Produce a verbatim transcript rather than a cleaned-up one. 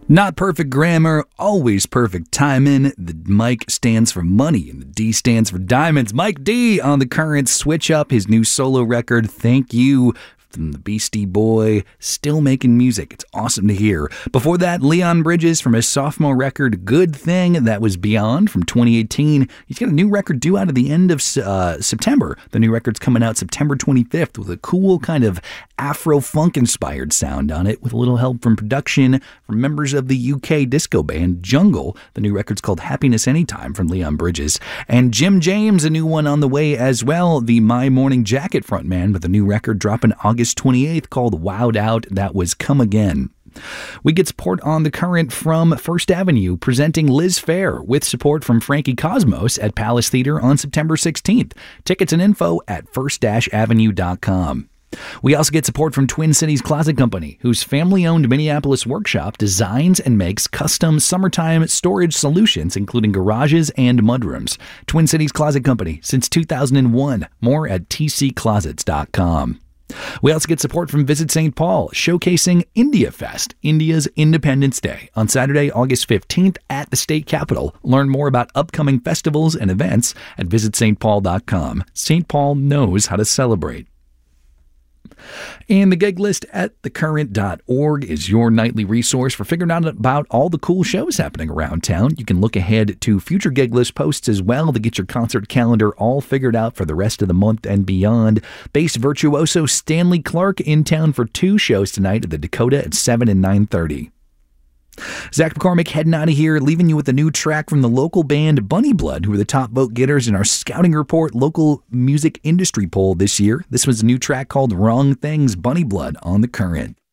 Not perfect grammar, always perfect timing. The Mike stands for money and the D stands for diamonds. Mike D on The Current. Switch up his new solo record, Thank You, from the Beastie Boy, still making music. It's awesome to hear. Before that, Leon Bridges from his sophomore record, Good Thing, that was Beyond from twenty eighteen. He's got a new record due out at the end of uh, September. The new record's coming out September twenty-fifth with a cool kind of Afro-funk inspired sound on it with a little help from production from members of the U K disco band Jungle. The new record's called Happiness Anytime from Leon Bridges. And Jim James, a new one on the way as well, the My Morning Jacket frontman with a new record dropping August twenty-eighth called Wowed Out. That was Come Again. We get support on The Current from First Avenue, presenting Liz Phair with support from Frankie Cosmos at Palace Theater on September sixteenth. Tickets and info at first avenue dot com. We also get support from Twin Cities Closet Company, whose family-owned Minneapolis workshop designs and makes custom summertime storage solutions, including garages and mudrooms. Twin Cities Closet Company since two thousand one. More at t c closets dot com. We also get support from Visit Saint Paul, showcasing India Fest, India's Independence Day, on Saturday, August fifteenth at the state capitol. Learn more about upcoming festivals and events at visit st paul dot com. Saint Paul knows how to celebrate. And the gig list at the current dot org is your nightly resource for figuring out about all the cool shows happening around town. You can look ahead to future gig list posts as well to get your concert calendar all figured out for the rest of the month and beyond. Bass virtuoso Stanley Clark in town for two shows tonight at the Dakota at seven and nine thirty. Zach McCormick heading out of here, leaving you with a new track from the local band Bunny Blood, who are the top vote getters in our Scouting Report local music industry poll this year. This was a new track called Wrong Things, Bunny Blood on The Current.